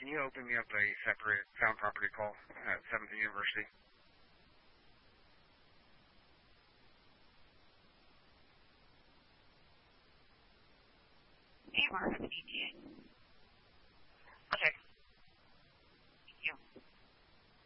can you open me up a separate found property call at 7th University? Hey, Mark, it's ETA.